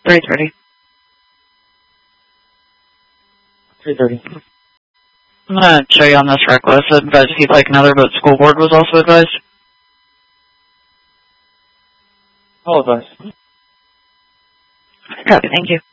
3:30. 3:30. I'm going to show you on this reckless. Advised to keep like another, but school board was also advised. All advised. Copy, thank you.